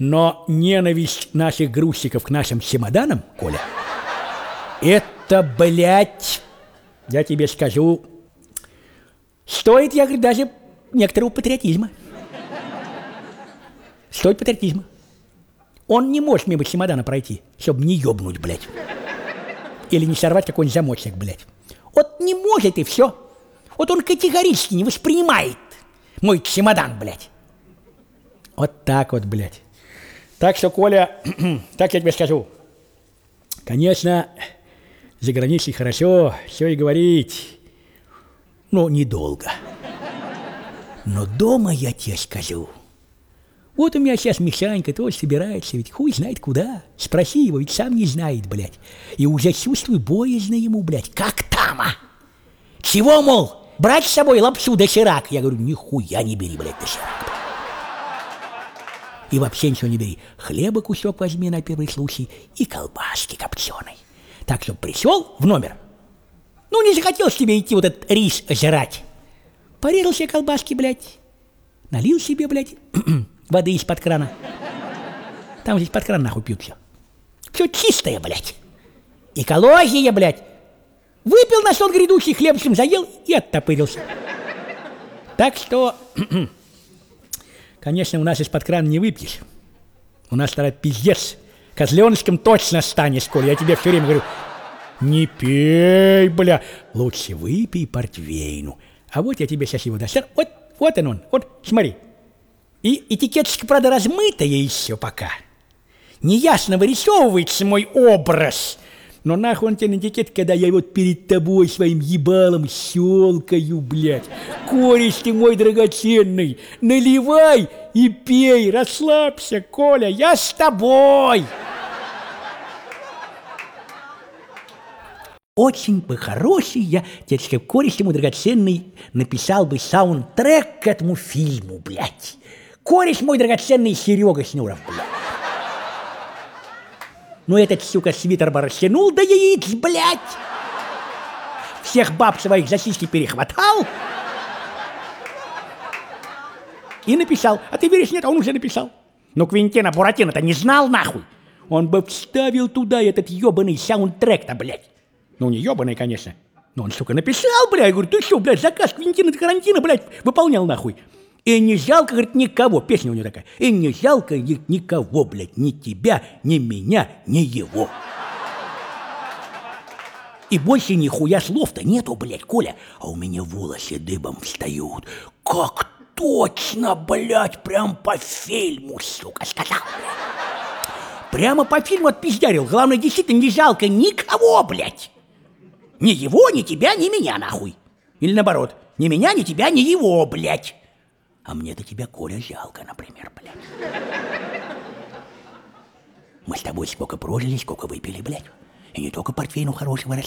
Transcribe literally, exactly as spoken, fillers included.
Но ненависть наших грузчиков к нашим чемоданам, Коля, это, блядь, я тебе скажу, стоит, я говорю, даже некоторого патриотизма. Стоит патриотизма. Он не может мимо чемодана пройти, чтобы не ёбнуть, блядь. Или не сорвать какой-нибудь замочек, блядь. Вот не может, и все. Вот он категорически не воспринимает мой чемодан, блядь. Вот так вот, блядь. Так что, Коля, так я тебе скажу. Конечно, за границей хорошо все и говорить, но недолго. Но дома я тебе скажу. Вот у меня сейчас Мишанька тоже собирается, ведь хуй знает куда. Спроси его, ведь сам не знает, блядь. И уже чувствую боязно ему, блядь. Как там, а? Чего, мол, брать с собой лапшу доширак? Я говорю, нихуя не бери, блядь, доширак. И вообще ничего не бери. Хлеба кусок возьми на первый случай и колбаски копченой. Так что пришел в номер. Ну, не захотелось тебе идти вот этот рис жрать. Порезал себе колбаски, блядь. Налил себе, блядь, воды из-под крана. Там же из-под крана нахуй пьют все. Все чистое, блядь. Экология, блядь. Выпил на сон грядущий, хлебцем заел и оттопырился. Так что... Конечно, у нас из-под крана не выпьешь. У нас тогда пиздец. Козленочком точно станешь, Коля. Я тебе все время говорю, не пей, бля. Лучше выпей портвейну. А вот я тебе сейчас его достану. Вот, вот он, он. Вот, смотри. И этикеточка, правда, размытая еще пока. Неясно вырисовывается мой образ. Но нахуй он тебе на этикет, когда я вот перед тобой своим ебалом щелкаю, блядь. Кореш ты мой драгоценный, наливай и пей, расслабься, Коля, я с тобой. Очень бы хороший я, дядька, кореш ты мой драгоценный, написал бы саундтрек к этому фильму, блядь. Кореш мой драгоценный Серега Шнуров, блядь. Ну этот, сука, свитер бы растянул до яиц, блядь. Всех баб своих за сиськи перехватал. И написал. А ты веришь, нет, он уже написал. Но Квентина Буратино-то не знал, нахуй. Он бы вставил туда этот ебаный саундтрек-то, блядь. Ну, не ебаный, конечно. Но он, сука, написал, блядь. Я говорю, ты что, блядь, заказ Квентина Тарантино, блядь, выполнял, нахуй. И не жалко, говорит, никого. Песня у него такая. И не жалко никого, блядь. Ни тебя, ни меня, ни его. И больше нихуя слов-то нету, блядь, Коля. А у меня волосы дыбом встают. Как точно, блядь, прям по фильму, сука, сказал. Прямо по фильму отпиздярил. Главное, действительно, не жалко никого, блядь. Ни его, ни тебя, ни меня, нахуй. Или наоборот. Ни меня, ни тебя, ни его, блядь. А мне-то тебя, Коля, жалко, например, блядь. Мы с тобой сколько прожили, сколько выпили, блядь. И не только портвейну хорошего